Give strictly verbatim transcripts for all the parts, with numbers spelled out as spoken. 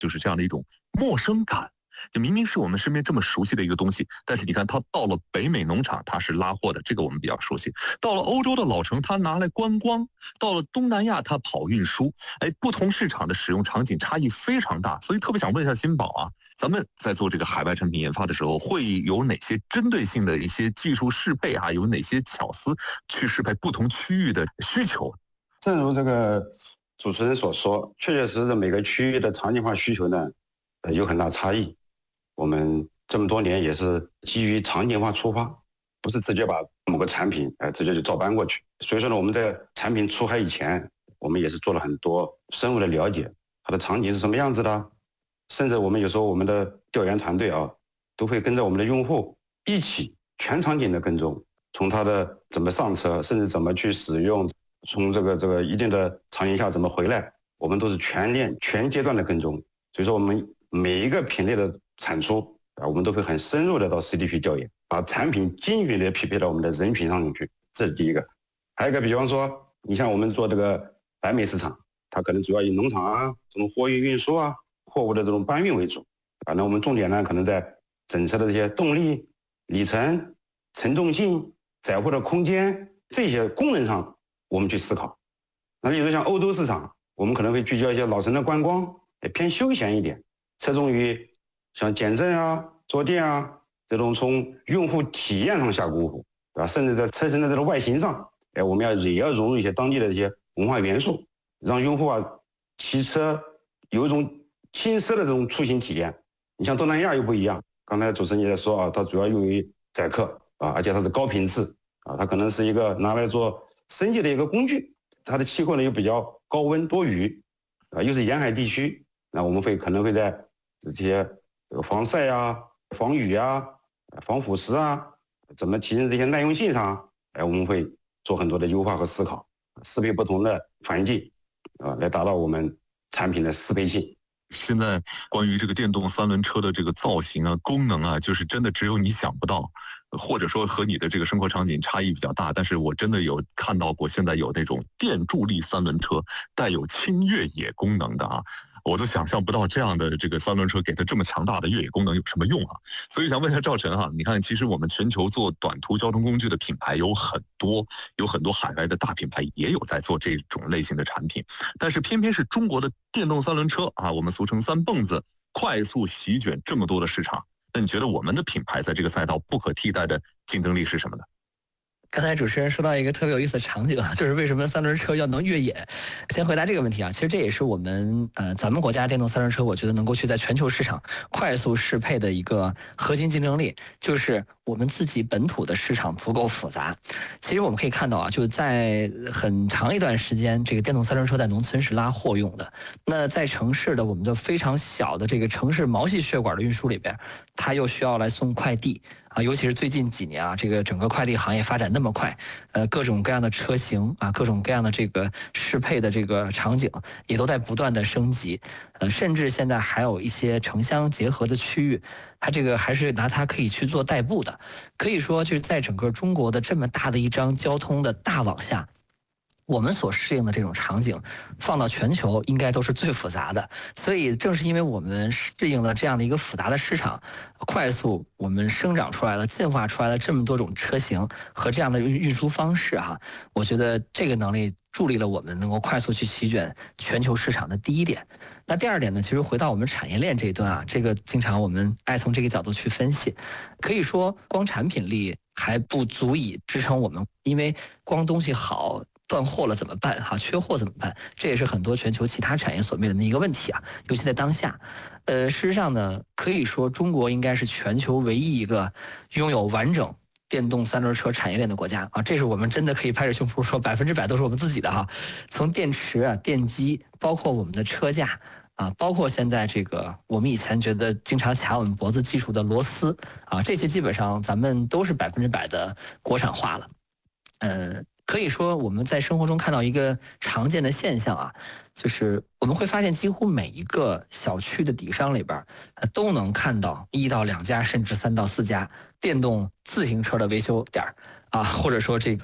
就是这样的一种陌生感。就明明是我们身边这么熟悉的一个东西，但是你看它到了北美农场，它是拉货的，这个我们比较熟悉；到了欧洲的老城，它拿来观光；到了东南亚，它跑运输。哎，不同市场的使用场景差异非常大，所以特别想问一下金宝啊，咱们在做这个海外产品研发的时候，会有哪些针对性的一些技术适配啊？有哪些巧思去适配不同区域的需求？ 正如这个主持人所说，确确实实每个区域的场景化需求呢，呃，有很大差异。我们这么多年也是基于场景化出发，不是直接把某个产品呃直接就照搬过去。所以说呢，我们在产品出海以前，我们也是做了很多深入的了解，它的场景是什么样子的，甚至我们有时候我们的调研团队啊，都会跟着我们的用户一起全场景的跟踪，从它的怎么上车，甚至怎么去使用，从这个这个一定的场景下怎么回来，我们都是全链全阶段的跟踪。所以说我们每一个品类的产出啊，我们都会很深入的到实地去调研，把产品精准的匹配到我们的人群上面去，这是第一个。还有一个，比方说，你像我们做这个北美市场，它可能主要以农场啊、这种货运运输啊、货物的这种搬运为主啊。那我们重点呢，可能在整车的这些动力、里程、承重性、载货的空间这些功能上，我们去思考。那比如说像欧洲市场，我们可能会聚焦一些老城的观光，也偏休闲一点，侧重于像减震啊、坐垫啊这种从用户体验上下功夫，对吧？甚至在车身的这种外形上，哎，我们要也要融入一些当地的一些文化元素，让用户啊骑车有一种轻奢的这种出行体验。你像东南亚又不一样，刚才主持人也在说啊，它主要用于载客啊，而且它是高频次啊，它可能是一个拿来做生计的一个工具。它的气候呢又比较高温多雨啊，又是沿海地区，那我们会可能会在这些防晒啊、防雨啊、防腐蚀啊，怎么提升这些耐用性上，哎，我们会做很多的优化和思考，适配不同的环境啊，来达到我们产品的适配性。 现在关于这个电动三轮车的这个造型啊、功能啊，就是真的只有你想不到，或者说和你的这个生活场景差异比较大。但是我真的有看到过，现在有那种电助力三轮车带有轻越野功能的啊。我都想象不到这样的这个三轮车给它这么强大的越野功能有什么用啊？所以想问一下赵晨哈，你看，其实我们全球做短途交通工具的品牌有很多，有很多海外的大品牌也有在做这种类型的产品，但是偏偏是中国的电动三轮车啊，我们俗称三蹦子，快速席卷这么多的市场。那你觉得我们的品牌在这个赛道不可替代的竞争力是什么呢？ 刚才主持人说到一个特别有意思的场景啊，就是为什么三轮车要能越野？先回答这个问题啊，其实这也是我们呃咱们国家电动三轮车，我觉得能够去在全球市场快速适配的一个核心竞争力，就是我们自己本土的市场足够复杂。其实我们可以看到啊，就在很长一段时间，这个电动三轮车在农村是拉货用的，那在城市的我们的非常小的这个城市毛细血管的运输里边，它又需要来送快递。啊，尤其是最近几年啊，这个整个快递行业发展那么快，呃，各种各样的车型啊，各种各样的这个适配的这个场景也都在不断的升级，呃，甚至现在还有一些城乡结合的区域，它这个还是拿它可以去做代步的，可以说就是在整个中国的这么大的一张交通的大网下。我们所适应的这种场景，放到全球应该都是最复杂的。所以正是因为我们适应了这样的一个复杂的市场，快速我们生长出来了、进化出来了这么多种车型和这样的运输方式哈、啊，我觉得这个能力助力了我们能够快速去席卷全球市场的第一点。那第二点呢，其实回到我们产业链这一端啊，这个经常我们爱从这个角度去分析，可以说光产品力还不足以支撑我们，因为光东西好。断货了怎么办？哈，缺货怎么办？这也是很多全球其他产业所面临的一个问题啊，尤其在当下。呃，事实上呢，可以说中国应该是全球唯一一个拥有完整电动三轮车产业链的国家啊，这是我们真的可以拍着胸脯说百分之百都是我们自己的哈。从电池啊、电机，包括我们的车架啊，包括现在这个我们以前觉得经常卡我们脖子技术的螺丝啊，这些基本上咱们都是百分之百的国产化了。呃。可以说我们在生活中看到一个常见的现象啊，就是我们会发现几乎每一个小区的底商里边都能看到一到两家甚至三到四家电动自行车的维修点啊，或者说这个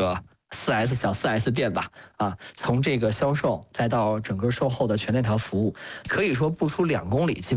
四 S 小四 S 店吧，啊，从这个销售再到整个售后的全链条服务，可以说不出两公里，基